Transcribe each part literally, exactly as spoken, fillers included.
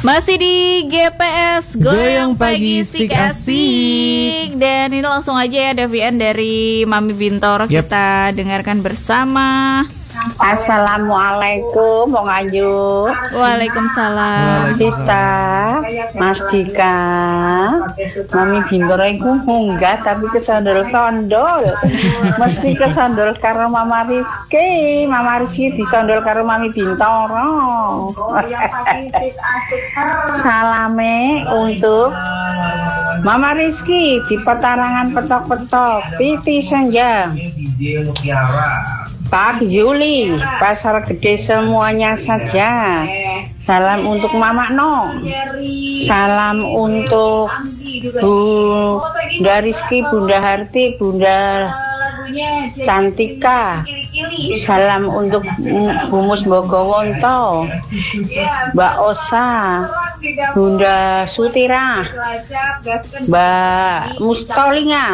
Masih di G P S Goyang Pagi Sik Asik. Dan ini langsung aja ya Devian dari Mami Bintoro. Yep. Kita dengarkan bersama. Assalamualaikum Bang Ayu. Waalaikumsalam. Kita Mas Dika Mami Bintoro iku munggah tapi kesondol-sondol. Mesti kesondol karo Mama Rizky. Mama Rizky disondol karo Mami Bintoro. Salame untuk Mama Rizky di petarangan petok-petok Piti Senja. Pak Juli, Pasar Gede semuanya saja. Salam untuk Mama No. Salam untuk Bunda Rizky, Bunda Harti, Bunda Cantika. Salam untuk Bumus Bogowonto, Mbak Osa, Bunda Sutira, Mbak Mustolinga,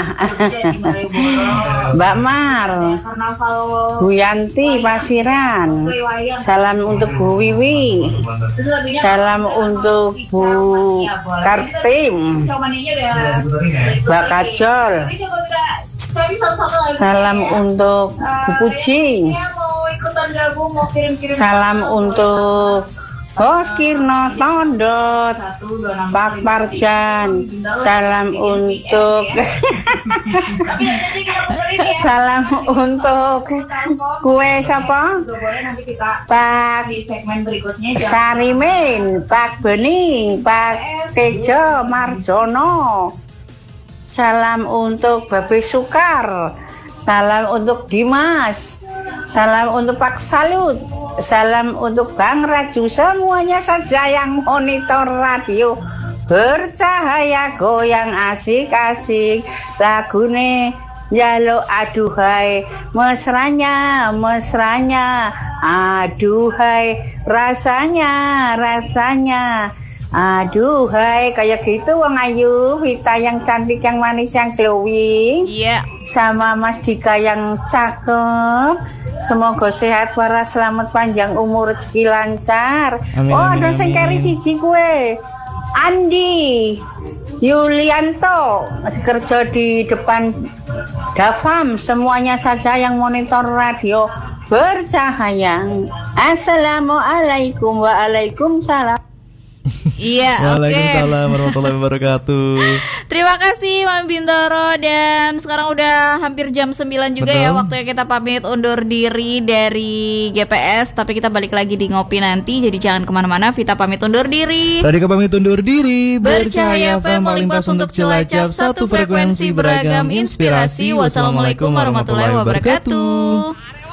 Mbak Mar, Bu Yanti Pasiran. Salam untuk Bu Wiwi. Salam untuk Bu Kartim, Mbak Kajol. Salam untuk Bu Puji. Salam untuk Bos Kirno Tondot, Pak Parjan. Salam untuk Salam untuk kue siapa? Pak Sarimin, Pak Bening, Pak Tejo Marjono. Salam untuk Babe Sukar. Salam untuk Dimas. Salam untuk Pak Salut. Salam untuk Bang Raju. Semuanya saja yang monitor radio bercahaya goyang asik-asik. Lagune Jalo aduhai mesranya mesranya aduhai rasanya rasanya. Aduh, hai, kayak gitu Wang Ayu, Vita yang cantik, yang manis, yang glowing. Iya. Yeah. Sama Mas Dika yang cakep. Semoga sehat, waras, selamat, panjang umur, rezeki lancar. Amin, oh, ada sing keri siji kue. Andi Yulianto kerja di depan Dafam. Semuanya saja yang monitor radio bercahaya. Assalamualaikum waalaikumsalam. Iya, oke. Waalaikumsalam warahmatullahi wabarakatuh. Terima kasih Mami Bintoro. Dan sekarang udah hampir jam sembilan juga. Betul. Ya waktunya kita pamit undur diri dari G P S. Tapi kita balik lagi di Ngopi nanti. Jadi jangan kemana-mana. Vita pamit undur diri. Radika pamit undur diri. Bercahaya F M paling pas untuk Cilacap. Satu frekuensi beragam inspirasi. Wassalamualaikum warahmatullahi wabarakatuh.